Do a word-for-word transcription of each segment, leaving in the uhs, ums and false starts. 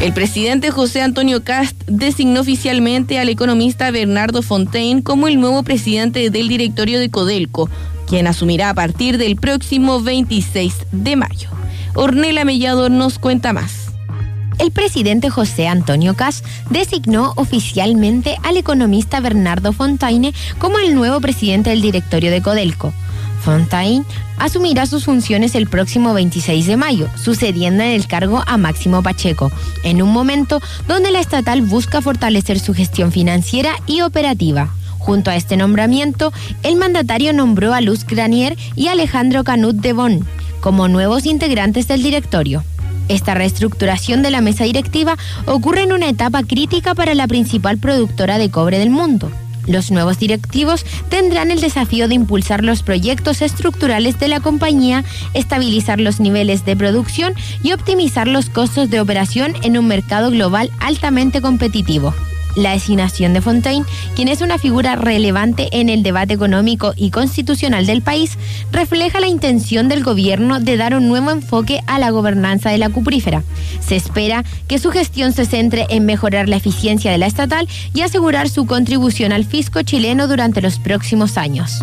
El presidente José Antonio Kast designó oficialmente al economista Bernardo Fontaine como el nuevo presidente del directorio de Codelco, quien asumirá a partir del próximo veintiséis de mayo. Ornella Mellado nos cuenta más. El presidente José Antonio Kast designó oficialmente al economista Bernardo Fontaine como el nuevo presidente del directorio de Codelco. Fontaine asumirá sus funciones el próximo veintiséis de mayo, sucediendo en el cargo a Máximo Pacheco, en un momento donde la estatal busca fortalecer su gestión financiera y operativa. Junto a este nombramiento, el mandatario nombró a Luz Granier y Alejandro Canut de Bon como nuevos integrantes del directorio. Esta reestructuración de la mesa directiva ocurre en una etapa crítica para la principal productora de cobre del mundo. Los nuevos directivos tendrán el desafío de impulsar los proyectos estructurales de la compañía, estabilizar los niveles de producción y optimizar los costos de operación en un mercado global altamente competitivo. La designación de Fontaine, quien es una figura relevante en el debate económico y constitucional del país, refleja la intención del gobierno de dar un nuevo enfoque a la gobernanza de la cuprífera. Se espera que su gestión se centre en mejorar la eficiencia de la estatal y asegurar su contribución al fisco chileno durante los próximos años.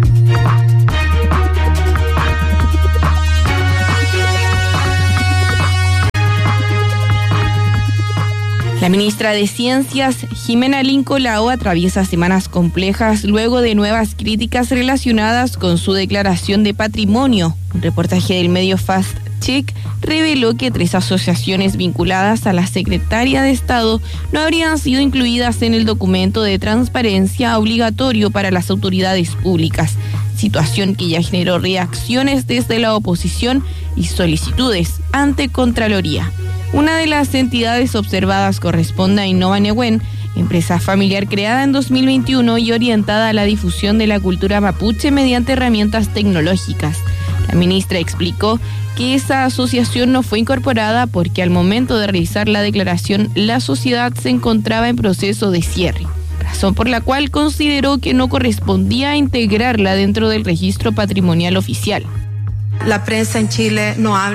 La ministra de Ciencias, Jimena Lincolao, atraviesa semanas complejas luego de nuevas críticas relacionadas con su declaración de patrimonio. Un reportaje del medio Fast Check reveló que tres asociaciones vinculadas a la secretaria de Estado no habrían sido incluidas en el documento de transparencia obligatorio para las autoridades públicas, situación que ya generó reacciones desde la oposición y solicitudes ante Contraloría. Una de las entidades observadas corresponde a Innova Nehuen, empresa familiar creada en dos mil veintiuno y orientada a la difusión de la cultura mapuche mediante herramientas tecnológicas. La ministra explicó que esa asociación no fue incorporada porque al momento de realizar la declaración la sociedad se encontraba en proceso de cierre, razón por la cual consideró que no correspondía integrarla dentro del registro patrimonial oficial. La prensa en Chile no habla